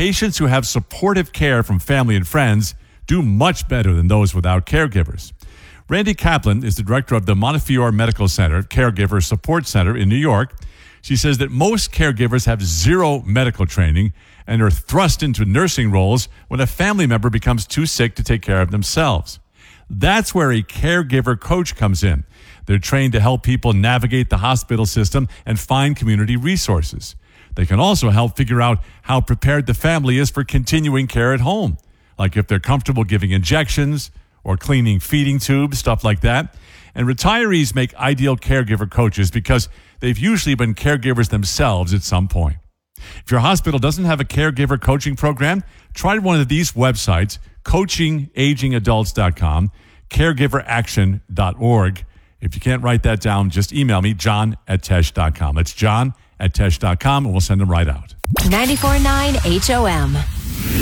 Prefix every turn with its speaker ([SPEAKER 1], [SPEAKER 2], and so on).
[SPEAKER 1] patients who have supportive care from family and friends do much better than those without caregivers. Randy Kaplan is the director of the Montefiore Medical Center Caregiver Support Center in New York. She says that most caregivers have zero medical training and are thrust into nursing roles when a family member becomes too sick to take care of themselves. That's where a caregiver coach comes in. They're trained to help people navigate the hospital system and find community resources. They can also help figure out how prepared the family is for continuing care at home, like if they're comfortable giving injections or cleaning feeding tubes, stuff like that. And retirees make ideal caregiver coaches because they've usually been caregivers themselves at some point. If your hospital doesn't have a caregiver coaching program, try one of these websites, coachingagingadults.com, caregiveraction.org. If you can't write that down, just email me, john@tesh.com. That's john@tesh.com, and we'll send them right out.
[SPEAKER 2] 94.9 HOM.